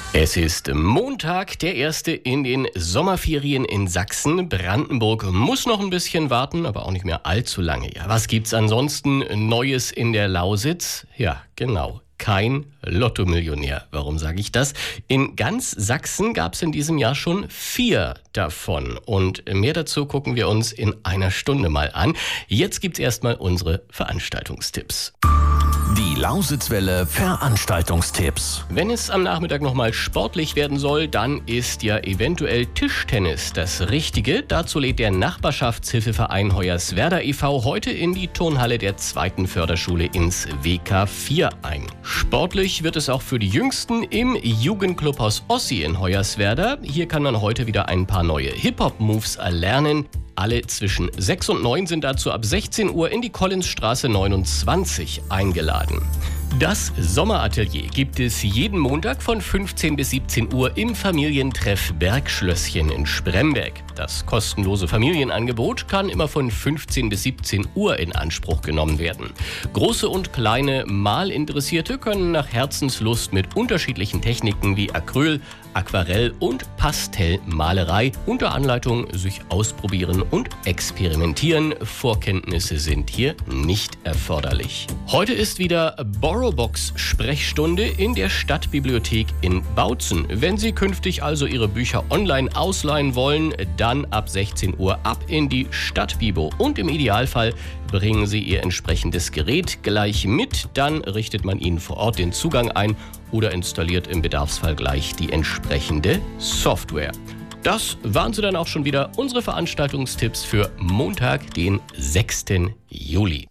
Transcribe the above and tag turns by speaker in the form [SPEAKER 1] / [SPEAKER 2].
[SPEAKER 1] Es ist Montag, der erste in den Sommerferien in Sachsen. Brandenburg muss noch ein bisschen warten, aber auch nicht mehr allzu lange. Ja, was gibt's ansonsten Neues in der Lausitz? Ja, genau. Kein Lottomillionär. Warum sage ich das? In ganz Sachsen gab es in diesem Jahr schon 4 davon. Und mehr dazu gucken wir uns in einer Stunde mal an. Jetzt gibt's erstmal unsere Veranstaltungstipps.
[SPEAKER 2] Die Lausitzwelle Veranstaltungstipps.
[SPEAKER 1] Wenn es am Nachmittag nochmal sportlich werden soll, dann ist ja eventuell Tischtennis das Richtige. Dazu lädt der Nachbarschaftshilfeverein Hoyerswerda e.V. heute in die Turnhalle der 2. Förderschule ins WK 4 ein. Sportlich wird es auch für die Jüngsten im Jugendclubhaus Ossi in Hoyerswerda. Hier kann man heute wieder ein paar neue Hip-Hop-Moves erlernen. Alle zwischen 6 und 9 sind dazu ab 16 Uhr in die Collinsstraße 29 eingeladen. Das Sommeratelier gibt es jeden Montag von 15 bis 17 Uhr im Familientreff Bergschlösschen in Spremberg. Das kostenlose Familienangebot kann immer von 15 bis 17 Uhr in Anspruch genommen werden. Große und kleine Malinteressierte können nach Herzenslust mit unterschiedlichen Techniken wie Acryl, Aquarell und Pastellmalerei unter Anleitung sich ausprobieren und experimentieren. Vorkenntnisse sind hier nicht erforderlich. Heute ist wieder Borrowbox-Sprechstunde in der Stadtbibliothek in Bautzen. Wenn Sie künftig also Ihre Bücher online ausleihen wollen, dann ab 16 Uhr ab in die Stadtbibo. Und im Idealfall bringen Sie Ihr entsprechendes Gerät gleich mit. Dann richtet man Ihnen vor Ort den Zugang ein oder installiert im Bedarfsfall gleich die entsprechende Software. Das waren sie dann auch schon wieder, unsere Veranstaltungstipps für Montag, den 6. Juli.